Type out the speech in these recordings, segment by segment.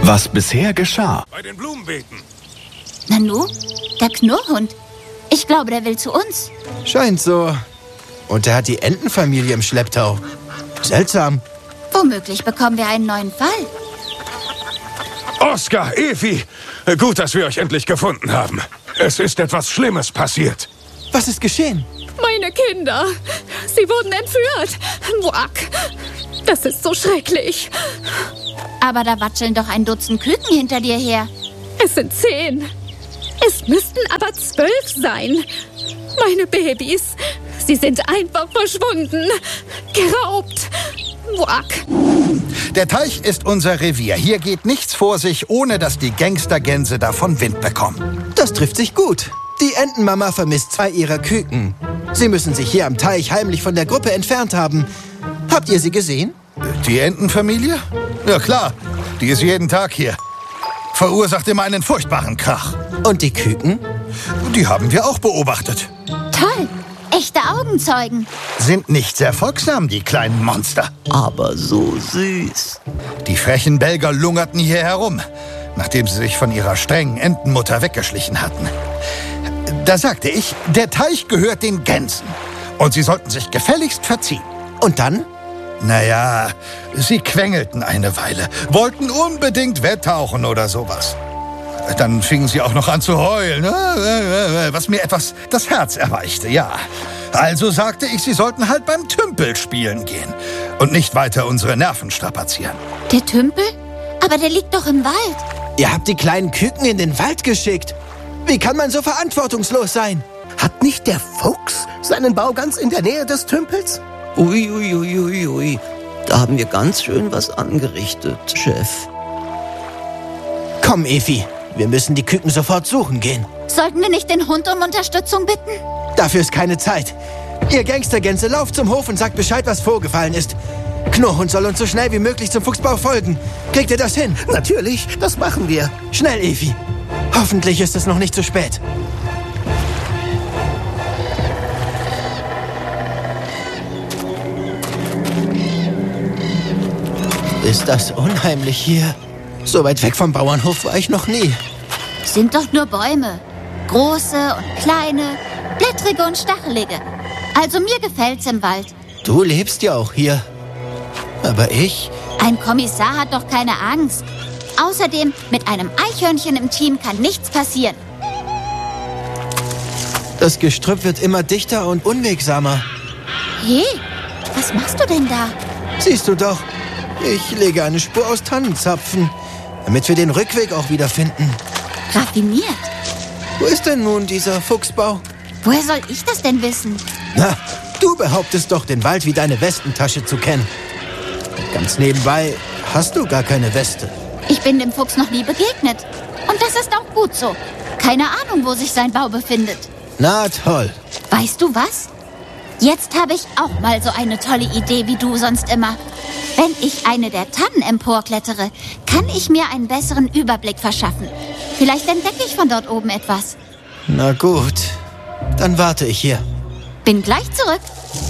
was bisher geschah. Bei den Blumenbeeten. Nanu, der Knurrhund. Ich glaube, der will zu uns. Scheint so. Und er hat die Entenfamilie im Schlepptau. Seltsam. Womöglich bekommen wir einen neuen Fall. Oskar, Evi, gut, dass wir euch endlich gefunden haben. Es ist etwas Schlimmes passiert. Was ist geschehen? Meine Kinder, sie wurden entführt. Wack, das ist so schrecklich. Aber da watscheln doch ein Dutzend Küken hinter dir her. Es sind 10. Es müssten aber 12 sein. Meine Babys, sie sind einfach verschwunden. Geraubt. Wack. Der Teich ist unser Revier. Hier geht nichts vor sich, ohne dass die Gangstergänse davon Wind bekommen. Das trifft sich gut. Die Entenmama vermisst 2 ihrer Küken. Sie müssen sich hier am Teich heimlich von der Gruppe entfernt haben. Habt ihr sie gesehen? Die Entenfamilie? Ja klar, die ist jeden Tag hier. Verursacht immer einen furchtbaren Krach. Und die Küken? Die haben wir auch beobachtet. Toll. Echte Augenzeugen. Sind nicht sehr folgsam, die kleinen Monster. Aber so süß. Die frechen Belger lungerten hier herum, nachdem sie sich von ihrer strengen Entenmutter weggeschlichen hatten. Da sagte ich, der Teich gehört den Gänsen. Und sie sollten sich gefälligst verziehen. Und dann? Naja, sie quengelten eine Weile, wollten unbedingt wetttauchen oder sowas. Dann fingen sie auch noch an zu heulen, was mir etwas das Herz erweichte, ja. Also sagte ich, sie sollten halt beim Tümpel spielen gehen und nicht weiter unsere Nerven strapazieren. Der Tümpel? Aber der liegt doch im Wald. Ihr habt die kleinen Küken in den Wald geschickt. Wie kann man so verantwortungslos sein? Hat nicht der Fuchs seinen Bau ganz in der Nähe des Tümpels? Ui. Da haben wir ganz schön was angerichtet, Chef. Komm, Evi. Wir müssen die Küken sofort suchen gehen. Sollten wir nicht den Hund um Unterstützung bitten? Dafür ist keine Zeit. Ihr Gangstergänse, lauft zum Hof und sagt Bescheid, was vorgefallen ist. Knurrhund soll uns so schnell wie möglich zum Fuchsbau folgen. Kriegt ihr das hin? Natürlich, das machen wir. Schnell, Evi. Hoffentlich ist es noch nicht zu spät. Ist das unheimlich hier. So weit weg vom Bauernhof war ich noch nie. Sind doch nur Bäume. Große und kleine, blättrige und stachelige. Also mir gefällt's im Wald. Du lebst ja auch hier. Aber ich? Ein Kommissar hat doch keine Angst. Außerdem, mit einem Eichhörnchen im Team kann nichts passieren. Das Gestrüpp wird immer dichter und unwegsamer. Hey, was machst du denn da? Siehst du doch, ich lege eine Spur aus Tannenzapfen, damit wir den Rückweg auch wiederfinden. Raffiniert. Wo ist denn nun dieser Fuchsbau? Woher soll ich das denn wissen? Na, du behauptest doch, den Wald wie deine Westentasche zu kennen. Und ganz nebenbei hast du gar keine Weste. Ich bin dem Fuchs noch nie begegnet. Und das ist auch gut so. Keine Ahnung, wo sich sein Bau befindet. Na toll. Weißt du was? Jetzt habe ich auch mal so eine tolle Idee wie du sonst immer. Wenn ich eine der Tannen emporklettere, kann ich mir einen besseren Überblick verschaffen. Vielleicht entdecke ich von dort oben etwas. Na gut, dann warte ich hier. Bin gleich zurück.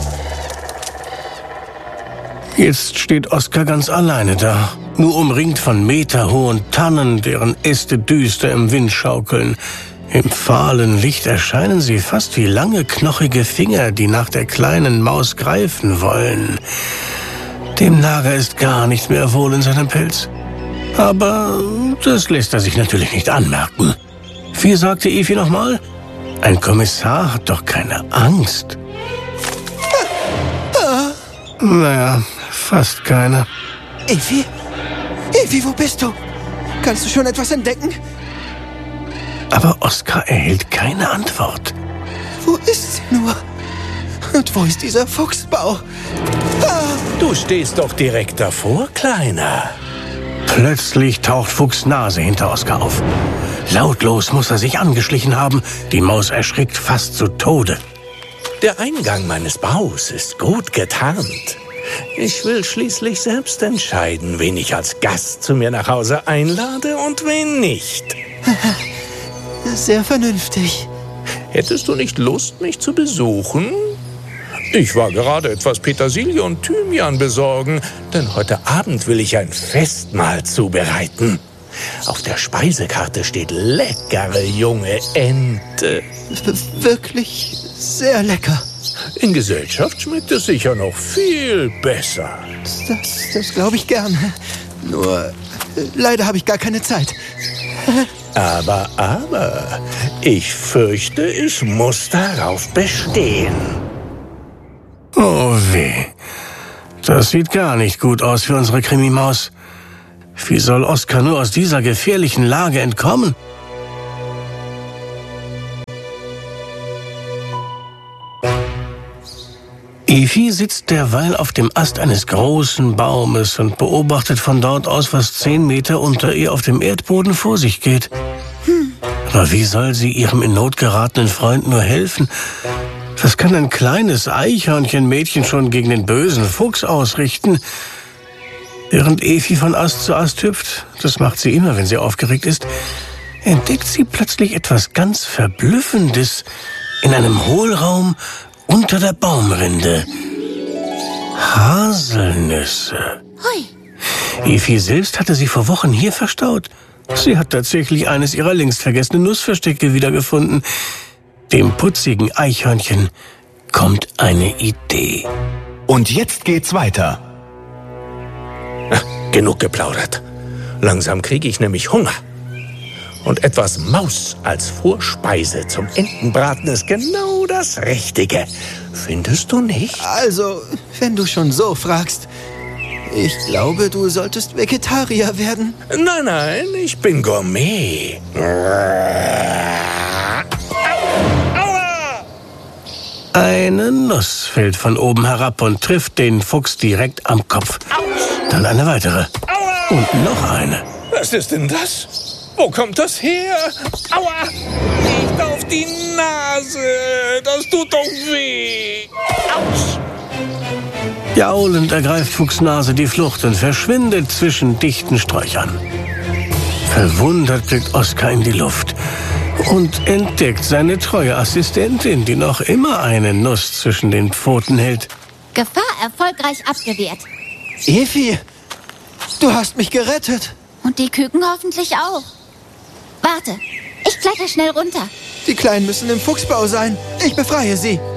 Jetzt steht Oskar ganz alleine da, nur umringt von meterhohen Tannen, deren Äste düster im Wind schaukeln. Im fahlen Licht erscheinen sie fast wie lange, knochige Finger, die nach der kleinen Maus greifen wollen. Dem Nager ist gar nichts mehr wohl in seinem Pelz. Aber das lässt er sich natürlich nicht anmerken. Wie sagte Evi nochmal? Ein Kommissar hat doch keine Angst. Naja, fast keine. Evi? Evi, wo bist du? Kannst du schon etwas entdecken? Aber Oskar erhält keine Antwort. Wo ist sie nur? Und wo ist dieser Fuchsbau? Du stehst doch direkt davor, Kleiner. Plötzlich taucht Fuchs Nase hinter Oskar auf. Lautlos muss er sich angeschlichen haben. Die Maus erschrickt fast zu Tode. Der Eingang meines Baus ist gut getarnt. Ich will schließlich selbst entscheiden, wen ich als Gast zu mir nach Hause einlade und wen nicht. Sehr vernünftig. Hättest du nicht Lust, mich zu besuchen? Ich war gerade etwas Petersilie und Thymian besorgen, denn heute Abend will ich ein Festmahl zubereiten. Auf der Speisekarte steht leckere junge Ente. Wirklich sehr lecker. In Gesellschaft schmeckt es sicher noch viel besser. Das glaube ich gern. Nur, leider habe ich gar keine Zeit. Aber, ich fürchte, ich muss darauf bestehen. Oh weh. Das sieht gar nicht gut aus für unsere Krimimaus. Wie soll Oskar nur aus dieser gefährlichen Lage entkommen? Efi sitzt derweil auf dem Ast eines großen Baumes und beobachtet von dort aus, was 10 Meter unter ihr auf dem Erdboden vor sich geht. Aber wie soll sie ihrem in Not geratenen Freund nur helfen? Was kann ein kleines Eichhörnchenmädchen schon gegen den bösen Fuchs ausrichten? Während Efi von Ast zu Ast hüpft, das macht sie immer, wenn sie aufgeregt ist, entdeckt sie plötzlich etwas ganz Verblüffendes in einem Hohlraum unter der Baumrinde. Haselnüsse. Hui. Efi selbst hatte sie vor Wochen hier verstaut. Sie hat tatsächlich eines ihrer längst vergessenen Nussverstecke wiedergefunden. Dem putzigen Eichhörnchen kommt eine Idee. Und jetzt geht's weiter. Genug geplaudert. Langsam kriege ich nämlich Hunger. Und etwas Maus als Vorspeise zum Entenbraten ist genau das Richtige. Findest du nicht? Also, wenn du schon so fragst. Ich glaube, du solltest Vegetarier werden. Nein, ich bin Gourmet. Eine Nuss fällt von oben herab und trifft den Fuchs direkt am Kopf. Dann eine weitere. Und noch eine. Was ist denn das? Wo kommt das her? Aua! Nicht auf die Nase! Das tut doch weh! Autsch! Jaulend ergreift Fuchsnase die Flucht und verschwindet zwischen dichten Sträuchern. Verwundert blickt Oskar in die Luft und entdeckt seine treue Assistentin, die noch immer eine Nuss zwischen den Pfoten hält. Gefahr erfolgreich abgewehrt. Efi, du hast mich gerettet. Und die Küken hoffentlich auch. Warte, ich kletter schnell runter. Die Kleinen müssen im Fuchsbau sein. Ich befreie sie.